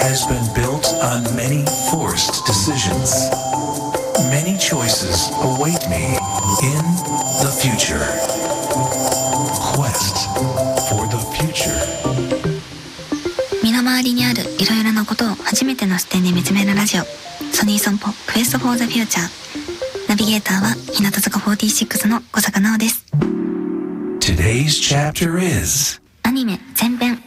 has been built on many forced decisions. Many choices await me in the future. Quest for the future. 身の回りにあるいろいろなことを初めての視点で見つめるラジオ、ソニーソンポクエストフォーザフューチャー。ナビゲーターは日向坂46の小坂直です。 Today's chapter is アニメ前編。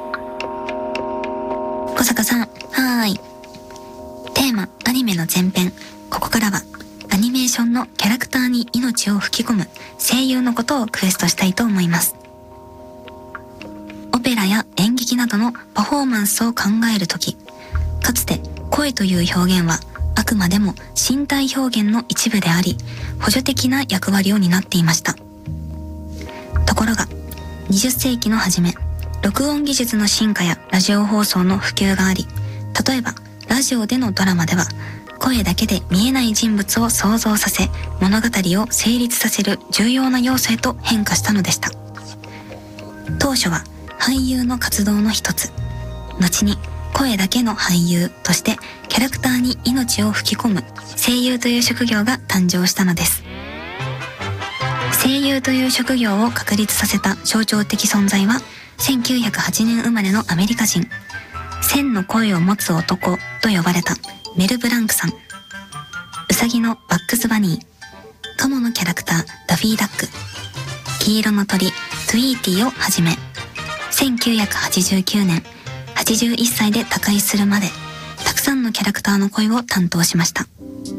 小坂さん、はーい。テーマアニメの前編。ここからはアニメーションのキャラクターに命を吹き込む声優のことをクエストしたいと思います。オペラや演劇などのパフォーマンスを考えるとき、かつて声という表現はあくまでも身体表現の一部であり、補助的な役割を担っていました。ところが、20世紀の初め、録音技術の進化やラジオ放送の普及があり、例えばラジオでのドラマでは、声だけで見えない人物を想像させ、物語を成立させる重要な要素へと変化したのでした。当初は俳優の活動の一つ、後に声だけの俳優としてキャラクターに命を吹き込む声優という職業が誕生したのです。声優という職業を確立させた象徴的存在は、1908年生まれのアメリカ人、千の声を持つ男と呼ばれたメル・ブランクさん。ウサギのバックスバニー、カモのキャラクターダフィーダック、黄色の鳥トゥイーティーをはじめ、1989年81歳で他界するまでたくさんのキャラクターの声を担当しました。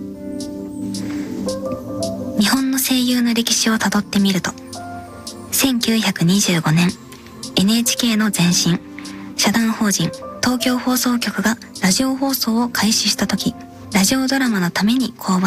日本の声優の歴史をたどってみると、1925年 NHK の前身社団法人東京放送局がラジオ放送を開始した時、ラジオドラマのために降板